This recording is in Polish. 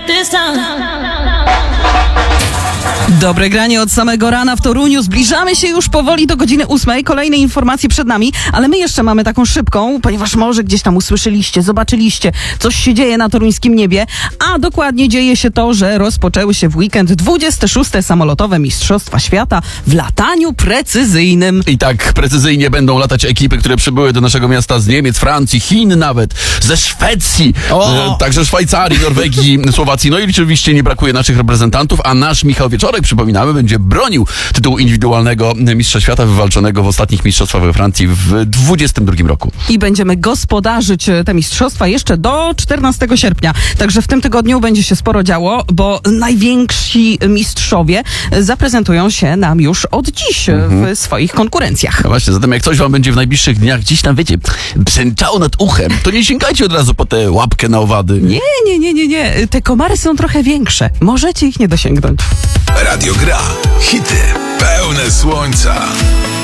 this time. Dobre granie od samego rana w Toruniu. Zbliżamy się już powoli do godziny 8. Kolejne informacje przed nami, ale my jeszcze mamy taką szybką, ponieważ może gdzieś tam usłyszeliście, zobaczyliście, coś się dzieje na toruńskim niebie, a dokładnie dzieje się to, że rozpoczęły się w weekend 26. samolotowe Mistrzostwa Świata w lataniu precyzyjnym. I tak precyzyjnie będą latać ekipy, które przybyły do naszego miasta z Niemiec, Francji, Chin nawet, ze Szwecji, także Szwajcarii, Norwegii, Słowacji. No i oczywiście nie brakuje naszych reprezentantów, a nasz Michał Wieczorek, przypominamy, będzie bronił tytułu indywidualnego mistrza świata wywalczonego w ostatnich mistrzostwach we Francji w 2022 roku. I będziemy gospodarzyć te mistrzostwa jeszcze do 14 sierpnia. Także w tym tygodniu będzie się sporo działo, bo najwięksi mistrzowie zaprezentują się nam już od dziś w swoich konkurencjach. No właśnie, zatem jak coś wam będzie w najbliższych dniach gdzieś tam, wiecie, brzęczało nad uchem, to nie sięgajcie od razu po tę łapkę na owady. Nie. Te komary są trochę większe. Możecie ich nie dosięgnąć. Radio Gra. Hity pełne słońca.